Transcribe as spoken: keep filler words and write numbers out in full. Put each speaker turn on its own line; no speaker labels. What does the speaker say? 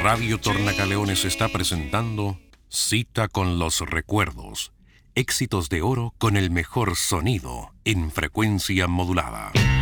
Radio Tornacaleones está presentando Cita con los Recuerdos. Éxitos de oro con el mejor sonido en frecuencia modulada.